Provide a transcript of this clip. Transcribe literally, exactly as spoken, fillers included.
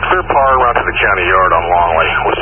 Clear par around to the county yard on Longley. We'll